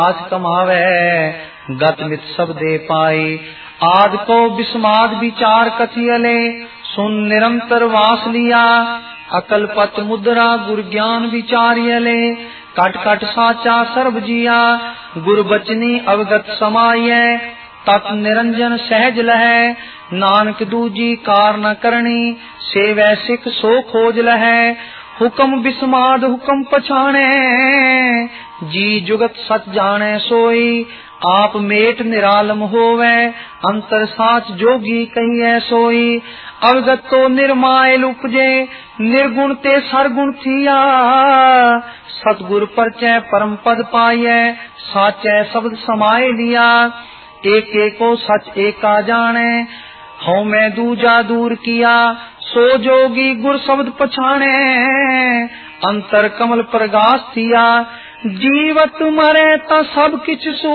आज कमावे गत मित सब दे पाई। आद को विस्माद विचार कथियले सुन निरंतर वास लिया। अकल पत मुद्रा गुर ज्ञान विचारियले कट कट साचा सर्व जिया। गुर बचनी अवगत समाये तत् निरंजन सहज लहै। नानक दूजी कार न करनी सेवै सिख सो खोज लहै। हुक्म विस्माद हुक्म पछाणे जी जुगत सच जाने सोई। आप मेट निरालम होवे अंतर साच जोगी कहिए सोई। अवगत तो निर्मायल उपजे निर्गुण ते सरगुण थिया। सतगुर परचय परम पद पाइए साचै शब्द समाये लिया। एक एको सच एका जाने हऊँ मैं दूजा दूर किया। सो जोगी गुर शब्द पछाणे अंतर कमल प्रगास थिया। जीवत मरे ता सब किछ सो